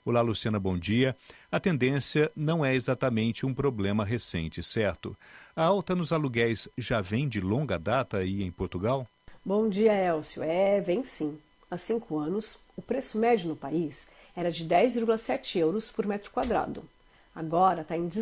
Olá, Luciana, bom dia. A tendência não é exatamente um problema recente, certo? A alta nos aluguéis já vem de longa data aí em Portugal? Bom dia, Elcio. Vem sim. Há 5 anos, o preço médio no país era de 10,7 euros por metro quadrado. Agora está em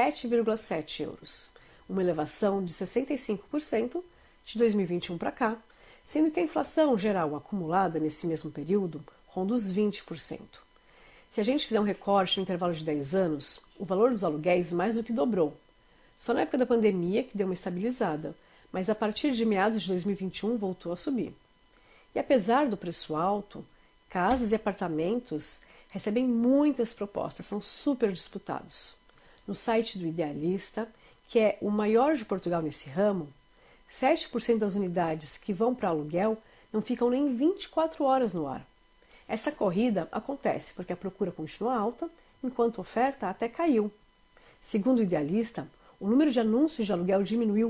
17,7 euros, uma elevação de 65% de 2021 para cá, sendo que a inflação geral acumulada nesse mesmo período ronda os 20%. Se a gente fizer um recorte no intervalo de 10 anos, o valor dos aluguéis mais do que dobrou. Só na época da pandemia que deu uma estabilizada, mas a partir de meados de 2021 voltou a subir. E apesar do preço alto, casas e apartamentos recebem muitas propostas, são super disputados. No site do Idealista, que é o maior de Portugal nesse ramo, 7% das unidades que vão para aluguel não ficam nem 24 horas no ar. Essa corrida acontece porque a procura continua alta, enquanto a oferta até caiu. Segundo o Idealista, o número de anúncios de aluguel diminuiu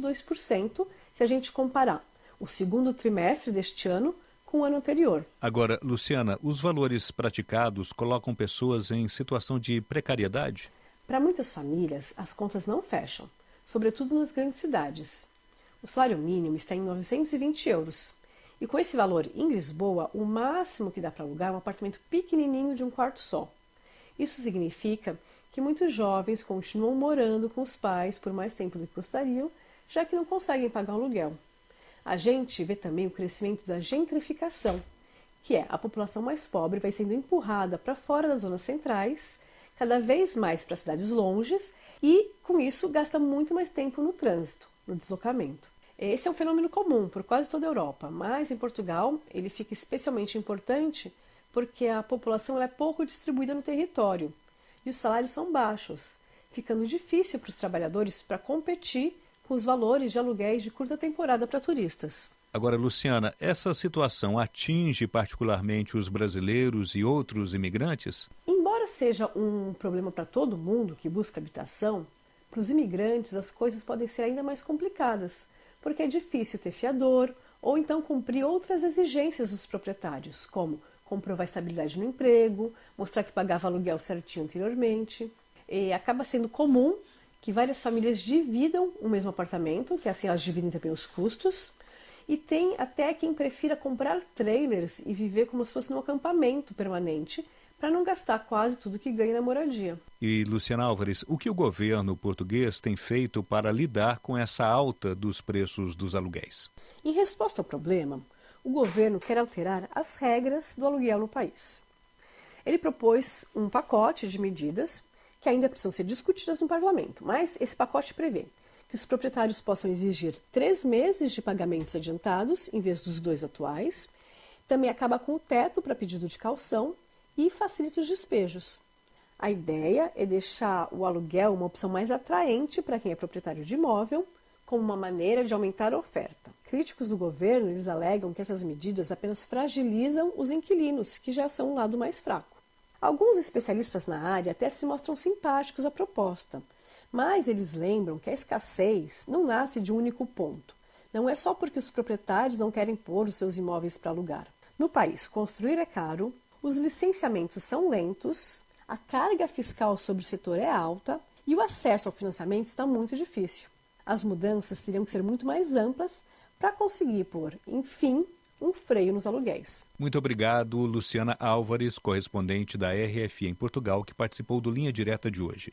22% se a gente comparar o segundo trimestre deste ano com o ano anterior. Agora, Luciana, os valores praticados colocam pessoas em situação de precariedade? Para muitas famílias, as contas não fecham, sobretudo nas grandes cidades. O salário mínimo está em 920 euros. E com esse valor em Lisboa, o máximo que dá para alugar é um apartamento pequenininho de um quarto só. Isso significa que muitos jovens continuam morando com os pais por mais tempo do que gostariam, já que não conseguem pagar o aluguel. A gente vê também o crescimento da gentrificação, que é a população mais pobre vai sendo empurrada para fora das zonas centrais, cada vez mais para cidades longes e, com isso, gasta muito mais tempo no trânsito, no deslocamento. Esse é um fenômeno comum por quase toda a Europa, mas em Portugal ele fica especialmente importante porque a população é pouco distribuída no território e os salários são baixos, ficando difícil para os trabalhadores para competir com os valores de aluguéis de curta temporada para turistas. Agora, Luciana, essa situação atinge particularmente os brasileiros e outros imigrantes? Embora seja um problema para todo mundo que busca habitação, para os imigrantes as coisas podem ser ainda mais complicadas, porque é difícil ter fiador ou então cumprir outras exigências dos proprietários, como comprovar estabilidade no emprego, mostrar que pagava aluguel certinho anteriormente. E acaba sendo comum que várias famílias dividam o mesmo apartamento, que assim elas dividem também os custos, e tem até quem prefira comprar trailers e viver como se fosse num acampamento permanente, para não gastar quase tudo que ganha na moradia. E, Luciana Álvares, o que o governo português tem feito para lidar com essa alta dos preços dos aluguéis? Em resposta ao problema, o governo quer alterar as regras do aluguel no país. Ele propôs um pacote de medidas que ainda precisam ser discutidas no parlamento, mas esse pacote prevê que os proprietários possam exigir 3 meses de pagamentos adiantados em vez dos 2 atuais, também acaba com o teto para pedido de caução e facilita os despejos. A ideia é deixar o aluguel uma opção mais atraente para quem é proprietário de imóvel, como uma maneira de aumentar a oferta. Críticos do governo eles alegam que essas medidas apenas fragilizam os inquilinos, que já são um lado mais fraco. Alguns especialistas na área até se mostram simpáticos à proposta, mas eles lembram que a escassez não nasce de um único ponto. Não é só porque os proprietários não querem pôr os seus imóveis para alugar. No país, construir é caro, os licenciamentos são lentos, a carga fiscal sobre o setor é alta e o acesso ao financiamento está muito difícil. As mudanças teriam que ser muito mais amplas para conseguir pôr, enfim, um freio nos aluguéis. Muito obrigado, Luciana Álvares, correspondente da RFI em Portugal, que participou do Linha Direta de hoje.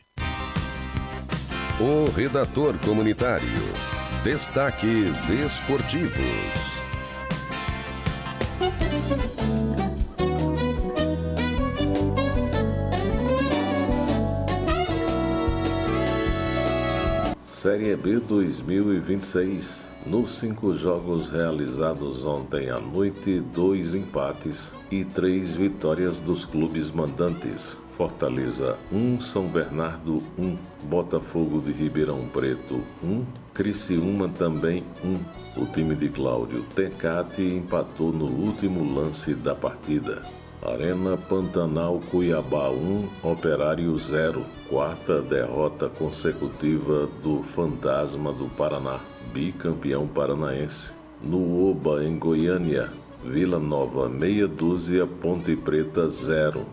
O redator comunitário. Destaques esportivos. Série B 2026. Nos 5 jogos realizados ontem à noite, 2 empates e 3 vitórias dos clubes mandantes. Fortaleza 1, São Bernardo 1, Botafogo de Ribeirão Preto 1, Criciúma também 1. O time de Cláudio Tecate empatou no último lance da partida. Arena Pantanal Cuiabá 1, Operário 0, 4ª derrota consecutiva do Fantasma do Paraná, bicampeão paranaense. No Oba, em Goiânia, Vila Nova meia dúzia, Ponte Preta 0.